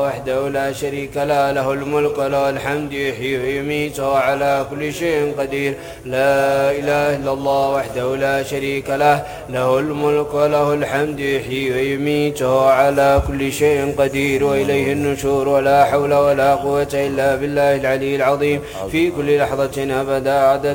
وحده لا شريك له، له الملك وله الحمد يحيي ويميت وهو على كل شيء قدير. لا إله إلا الله وحده لا شريك له، له الملك وله الحمد يحيي ويميت وهو على كل شيء قدير، وإليه النشور، ولا حول ولا قوة إلا بالله العلي العظيم في كل لحظة أبدا عدد